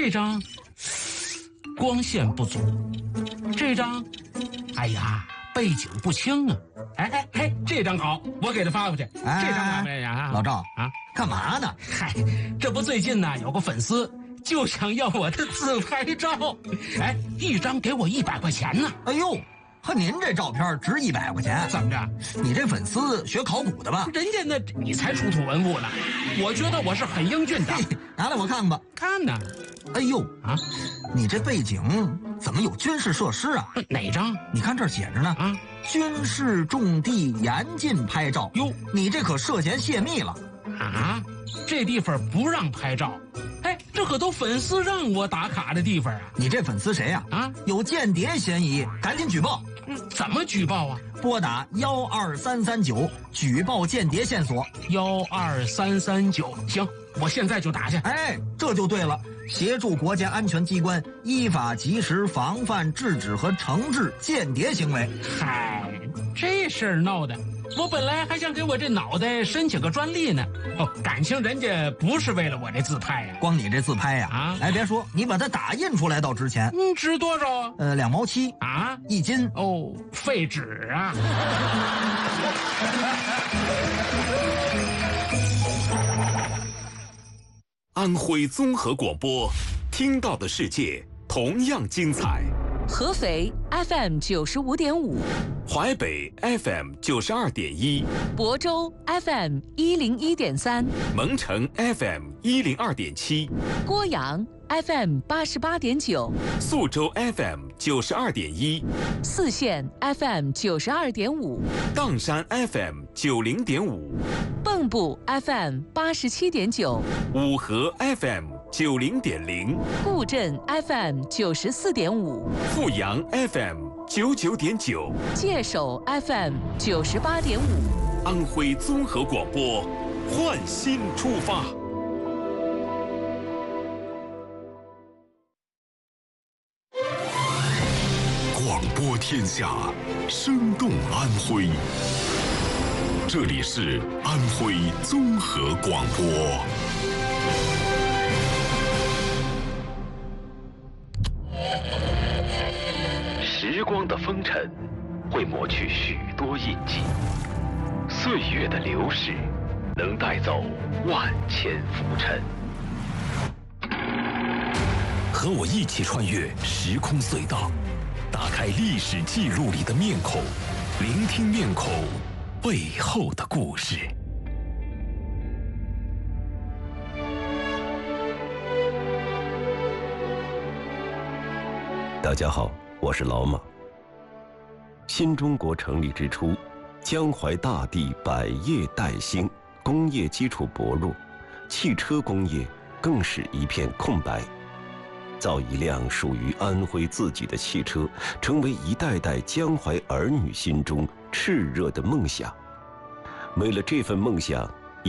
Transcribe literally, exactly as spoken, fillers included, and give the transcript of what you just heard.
这张光线不足，这张，哎呀，背景不清啊。哎哎哎，这张好，我给他发过去。 哎、 这张怎么样啊？ 老赵啊， 干嘛呢？ 嗨，这不最近呢有个粉丝就想要我的自拍照，哎，一张给我一百块钱呢。 哎呦，和您这照片值一百块钱？ 怎么着？ 你这粉丝学考古的吧？ 人家那你才出土文物呢，我觉得我是很英俊的。 拿来我看看吧。 看呢。 哎呦啊， 你这背景怎么有军事设施啊？ 哪张？ 你看这儿写着呢啊，军事重地严禁拍照。哟，你这可涉嫌泄密了啊！这地方不让拍照。哎，这可都粉丝让我打卡的地方啊！ 你这粉丝谁呀？啊，有间谍嫌疑，赶紧举报。 嗯，怎么举报啊？ 拨打幺二三三九举报间谍线索。 幺二三三九，行，我现在就打去。 哎，这就对了，协助国家安全机关依法及时防范、制止和惩治间谍行为。 嗨，这事儿闹的，我本来还想给我这脑袋申请个专利呢。哦，感情人家不是为了我这自拍呀、啊， 光你这自拍呀、啊，啊，哎，别说，你把它打印出来倒值钱。 嗯，值多少啊？ 呃，两毛七啊， 一斤。 哦，废纸啊。 安徽综合广播，听到的世界同样精彩。 合肥 F M 九十五点五， 淮北 F M 九十二点一， 亳州 F M 一零一点三， 蒙城 F M 一零二点七， 郭阳 F M 八十八点九， 宿州 F M 九十二点一， 泗县 F M 九十二点五， 砀山 F M 九零点五， 蚌埠 F M 八十七点九， 五河 F M 九零点零， 固镇 F M 九十四点五， 阜阳 F M 九九点九， 界首 F M 九十八点五。 安徽综合广播，焕新出发。 广播天下，生动安徽。这里是安徽综合广播。 时光的风尘会抹去许多印记，岁月的流逝能带走万千浮尘。 和我一起穿越时空隧道，打开历史记录里的面孔，聆听面孔背后的故事。 大家好，我是老马。新中国成立之初，江淮大地百业待兴，工业基础薄弱，汽车工业更是一片空白。造一辆属于安徽自己的汽车，成为一代代江淮儿女心中炽热的梦想。为了这份梦想，